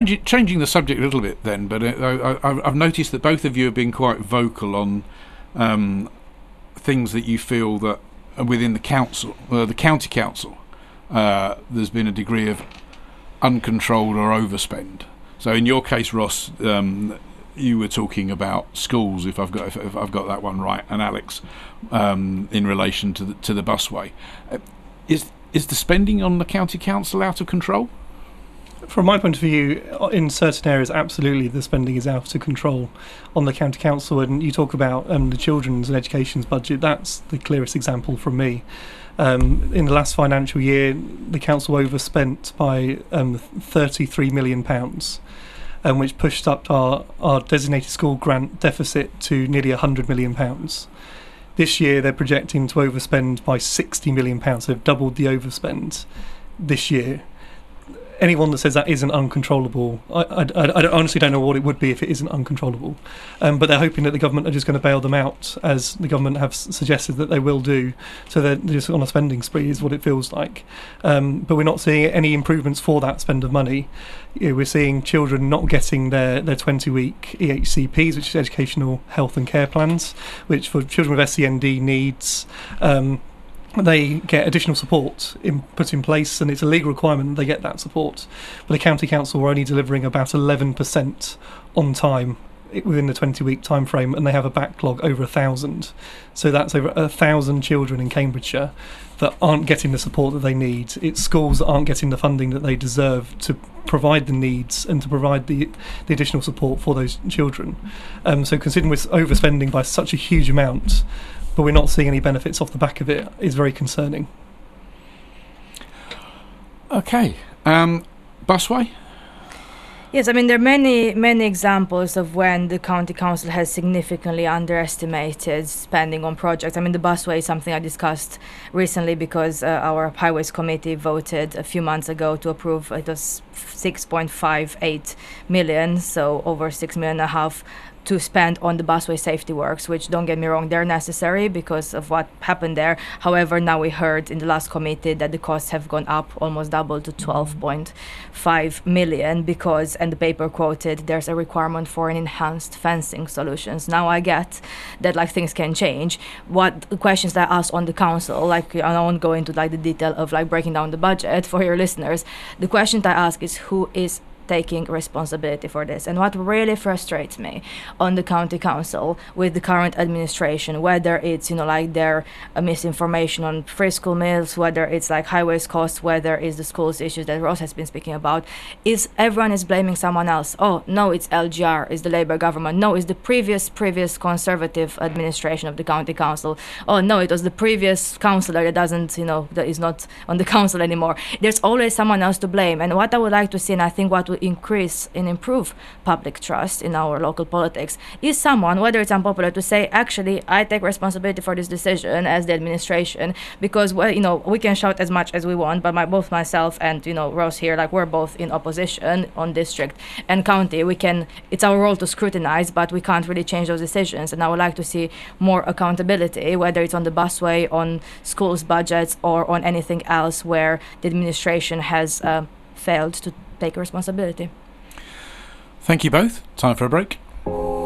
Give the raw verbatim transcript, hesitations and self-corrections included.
Changing the subject a little bit then, but uh, I, I've noticed that both of you have been quite vocal on um, things that you feel that within the council, uh, the county council, uh, there's been a degree of uncontrolled or overspend. So in your case, Ross, um, you were talking about schools, if I've got if, if I've got that one right, and Alex, um, in relation to the, to the busway. Uh, is is the spending on the county council out of control? From my point of view, in certain areas, absolutely the spending is out of control on the county council. And you talk about um, the children's and education's budget, that's the clearest example from me. Um, in the last financial year, the council overspent by um, thirty-three million pounds, um, which pushed up our, our designated school grant deficit to nearly one hundred million pounds. This year, they're projecting to overspend by sixty million pounds, so they've doubled the overspend this year. Anyone that says that isn't uncontrollable, I, I, I honestly don't know what it would be if it isn't uncontrollable. Um, but they're hoping that the government are just going to bail them out, as the government have s- suggested that they will do. So they're just on a spending spree, is what it feels like. Um, but we're not seeing any improvements for that spend of money. You know, we're seeing children not getting their, their twenty-week E H C Ps, which is educational health and care plans, which for children with S E N D needs, um, they get additional support in, put in place, and it's a legal requirement that they get that support. But the county council were only delivering about eleven percent on time within the twenty-week time frame, and they have a backlog over a thousand. So that's over a thousand children in Cambridgeshire that aren't getting the support that they need. It's schools that aren't getting the funding that they deserve to provide the needs and to provide the, the additional support for those children. Um, so considering we're overspending by such a huge amount, but we're not seeing any benefits off the back of it, is very concerning. Okay. Um, busway? Yes, I mean, there are many, many examples of when the county council has significantly underestimated spending on projects. I mean, the busway is something I discussed recently because uh, our highways committee voted a few months ago to approve, it was six point five eight million, so over six million and a half to spend on the busway safety works, which, don't get me wrong, they're necessary because of what happened there. However, now we heard in the last committee that the costs have gone up, almost doubled to twelve point five million because, and the paper quoted, there's a requirement for an enhanced fencing solutions. Now I get that like things can change. What the questions that I asked on the council, like I won't go into like the detail of like breaking down the budget for your listeners. The question that I ask is who is taking responsibility for this. And what really frustrates me on the county council with the current administration, whether it's, you know, like their uh, misinformation on free school meals, whether it's like highways costs, whether it's the schools issues that Ross has been speaking about, is everyone is blaming someone else. Oh, no, it's L G R, it's the Labour government. No, it's the previous, previous Conservative administration of the county council. Oh, no, it was the previous councillor that doesn't, you know, that is not on the council anymore. There's always someone else to blame. And what I would like to see, and I think what will increase and improve public trust in our local politics, is someone, whether it's unpopular, to say, actually, I take responsibility for this decision as the administration, because, well, you know, we can shout as much as we want, but my, both myself and, you know, Rose here, like, we're both in opposition on district and county. We can, it's our role to scrutinize, but we can't really change those decisions. And I would like to see more accountability, whether it's on the busway, on schools' budgets, or on anything else where the administration has uh, failed to take responsibility. Thank you both. Time for a break.